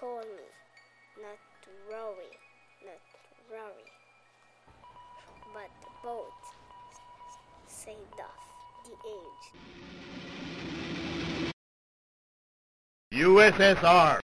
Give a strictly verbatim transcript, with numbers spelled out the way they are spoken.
told me not to worry, not to worry. But the boat sailed off the edge. U S S R